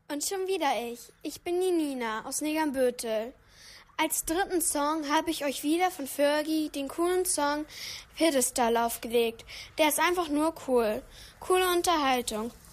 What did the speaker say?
Und schon wieder ich. Ich bin die Nina aus Negernbüttel. Als dritten Song habe ich euch wieder von Fergie den coolen Song Pedestal aufgelegt. Der ist einfach nur cool. Coole Unterhaltung.